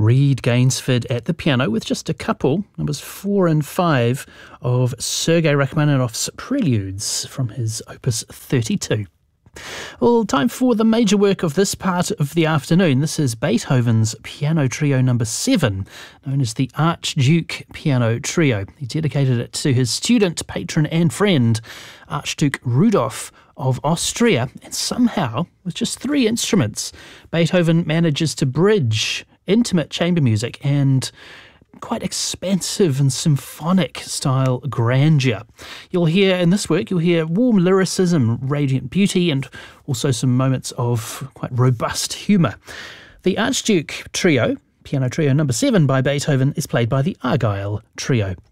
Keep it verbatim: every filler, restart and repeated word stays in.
Reed Gainsford at the piano with just a couple, numbers four and five, of Sergei Rachmaninoff's Preludes from his Opus thirty-two. Well, time for the major work of this part of the afternoon. This is Beethoven's Piano Trio number seven, known as the Archduke Piano Trio. He dedicated it to his student, patron and friend, Archduke Rudolf of Austria. And somehow, with just three instruments, Beethoven manages to bridge intimate chamber music and quite expansive and symphonic style grandeur. You'll hear in this work, you'll hear warm lyricism, radiant beauty, and also some moments of quite robust humour. The Archduke Trio, Piano Trio number seven by Beethoven, is played by the Argyle Trio.